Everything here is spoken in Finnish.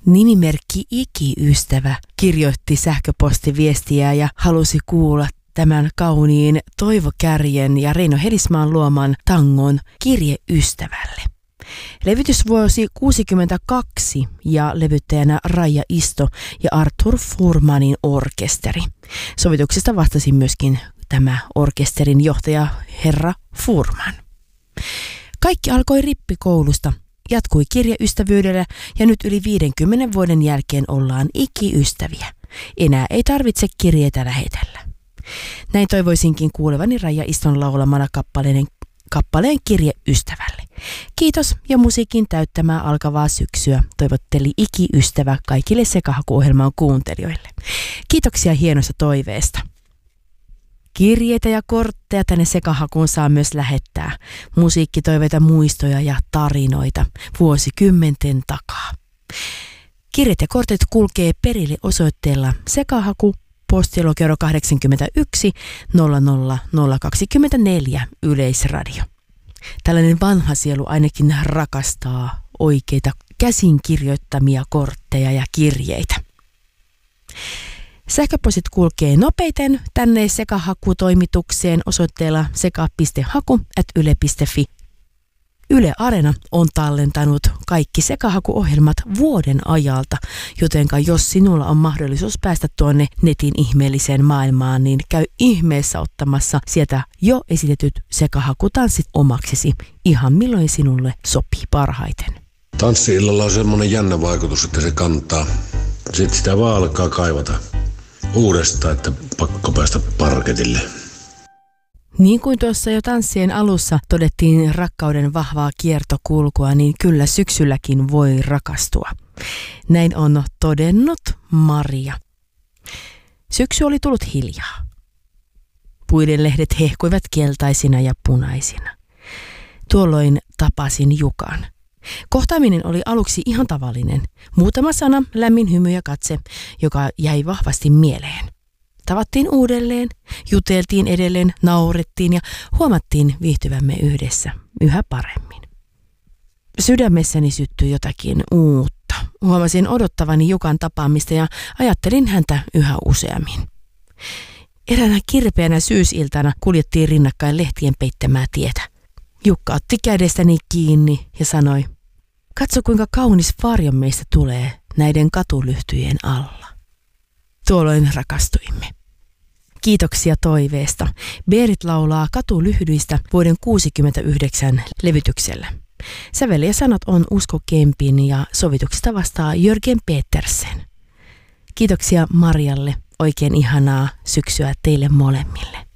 Nimimerkki Iki-ystävä kirjoitti sähköpostiviestiä ja halusi kuulla tämän kauniin Toivo Kärjen ja Reino Helismaan luoman tangon Kirje ystävälle. Levytysvuosi 1962 ja levyttäjänä Raija Isto ja Arthur Fuhrmanin orkesteri. Sovituksesta vastasi myöskin tämä orkesterin johtaja herra Fuhrman. Kaikki alkoi rippikoulusta, jatkui kirjeystävyydellä ja nyt yli 50 vuoden jälkeen ollaan ikiystäviä. Enää ei tarvitse kirjeitä lähetellä. Näin toivoisinkin kuulevani Raija Iston laulamana kappaleen Kirje ystävälle. Kiitos ja musiikin täyttämää alkavaa syksyä toivotteli Iki-ystävä kaikille Sekahaku-ohjelman kuuntelijoille. Kiitoksia hienosta toiveesta. Kirjeitä ja kortteja tänne Sekahakuun saa myös lähettää. Musiikkitoiveita, muistoja ja tarinoita vuosikymmenten takaa. Kirjeet ja kortit kulkee perille osoitteella Sekahaku, postilokero 81 00024 Yleisradio. Tällainen vanha sielu ainakin rakastaa oikeita käsin kirjoittamia kortteja ja kirjeitä. Sähköpostit nopeiten tänne Sekahaku-toimitukseen osoitteella seka.haku@yle.fi. Yle Areena on tallentanut kaikki Sekahaku-ohjelmat vuoden ajalta, jotenka jos sinulla on mahdollisuus päästä tuonne netin ihmeelliseen maailmaan, niin käy ihmeessä ottamassa sieltä jo esitetyt Sekahaku-tanssit omaksesi ihan milloin sinulle sopii parhaiten. Tanssi-illalla on semmoinen jännä vaikutus, että se kantaa. Sitten sitä vaan alkaa kaivata uudestaan, että pakko päästä parketille. Niin kuin tuossa jo tanssien alussa todettiin rakkauden vahvaa kiertokulkua, niin kyllä syksylläkin voi rakastua. Näin on todennut Maria. Syksy oli tullut hiljaa. Puiden lehdet hehkuivat keltaisina ja punaisina. Tuolloin tapasin Jukan. Kohtaaminen oli aluksi ihan tavallinen. Muutama sana, lämmin hymy ja katse, joka jäi vahvasti mieleen. Tavattiin uudelleen, juteltiin edelleen, naurettiin ja huomattiin viihtyvämme yhdessä yhä paremmin. Sydämessäni syttyi jotakin uutta. Huomasin odottavani Jukan tapaamista ja ajattelin häntä yhä useammin. Eräänä kirpeänä syysiltana kuljettiin rinnakkain lehtien peittämää tietä. Jukka otti kädestäni kiinni ja sanoi, katso kuinka kaunis varjo meistä tulee näiden katulyhtyjen alla. Tuolloin rakastuimme. Kiitoksia toiveesta. Berit laulaa Katulyhdyistä vuoden 1969 levytyksellä. Sävel ja sanat on Usko Kempin ja sovituksesta vastaa Jörgen Petersen. Kiitoksia Marialle. Oikein ihanaa syksyä teille molemmille.